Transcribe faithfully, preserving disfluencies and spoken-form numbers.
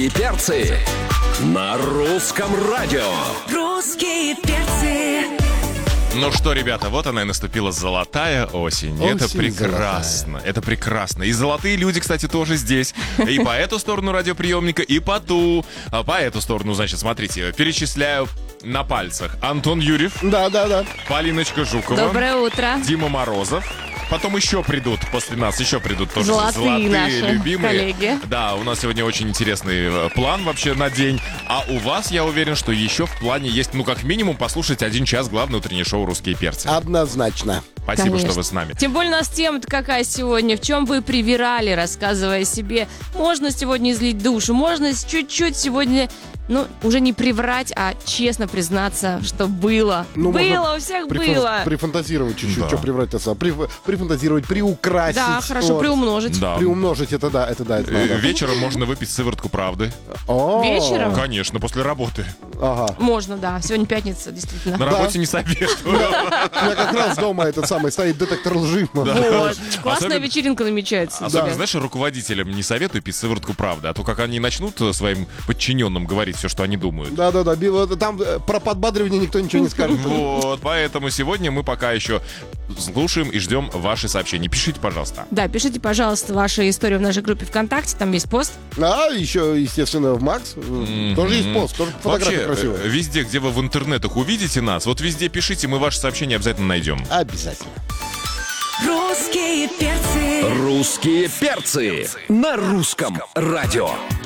И перцы на русском радио. Русские перцы. Ну что, ребята, вот она и наступила золотая осень. Осень это прекрасно, золотая. Это прекрасно. И золотые люди, кстати, тоже здесь. И по эту сторону радиоприемника, и по ту. А по эту сторону, значит, смотрите, перечисляю на пальцах. Антон Юрьев. Да, да, да. Полиночка Жукова. Доброе утро. Дима Морозов. Потом еще придут, после нас еще придут тоже Золотые золотые, наши любимые коллеги. Да, у нас сегодня очень интересный план вообще на день. А у вас, я уверен, что еще в плане есть, ну, как минимум, послушать один час главное утреннее шоу «Русские перцы». Однозначно. Спасибо, Конечно. что вы с нами. Тем более у нас тема-то какая сегодня. В чем вы привирали, рассказывая себе. Можно сегодня излить душу, можно чуть-чуть сегодня, ну, уже не приврать, а честно признаться, что было. Ну, было, можно у всех прифан- было. Прифантазировать чуть-чуть, Да. что приврать-то сам. Приф- прифантазировать, приукрасить. Да, хорошо, Вот. приумножить. Да. Приумножить, это да, это да, это Э, надо. Вечером можно выпить сыворотку правды. О, Вечером? Конечно, после работы. Ага. Можно, да. Сегодня пятница, действительно. На работе не советую. У меня как раз дома этот самый стоит детектор лжи. Вот. Классная Особенно- вечеринка намечается. Особенно, Да. знаешь, руководителям не советую пить сыворотку правды, а то как они начнут своим подчиненным говорить все, что они думают. Да-да-да, би- вот там э, про подбадривание никто ничего не скажет. Вот, поэтому сегодня мы пока еще слушаем и ждем ваши сообщения. Пишите, пожалуйста. Да, пишите, пожалуйста, ваши истории в нашей группе ВКонтакте, там есть пост. А еще, естественно, в Макс э, тоже есть пост, тоже фотография Вообще, красивая. э, везде, где вы в интернетах увидите нас, вот везде пишите, мы ваши сообщения обязательно найдем. Обязательно. Русские перцы. Русские перцы на русском радио.